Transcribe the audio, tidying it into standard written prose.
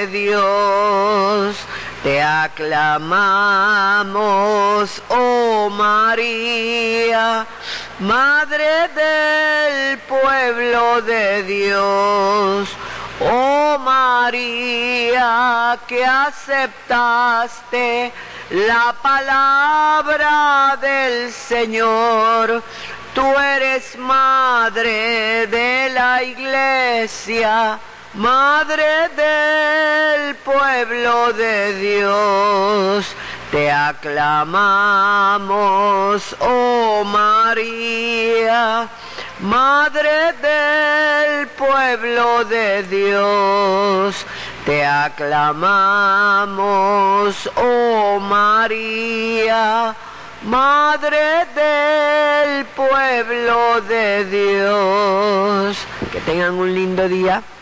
de Dios, te aclamamos, oh María, Madre del pueblo de Dios. Oh María, que aceptaste la palabra del Señor, tú eres madre de la Iglesia, madre del pueblo de Dios. Te aclamamos, oh María, Madre del pueblo de Dios. Te aclamamos, oh María, Madre del pueblo de Dios. Que tengan un lindo día.